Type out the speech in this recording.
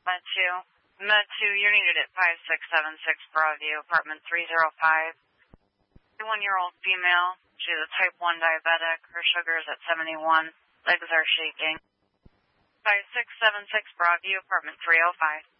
Med 2, you're needed at 5676 Broadview, apartment 305. 21-year-old female. She's a type 1 diabetic. Her sugar is at 71. Legs are shaking. 5676 Broadview, apartment 305.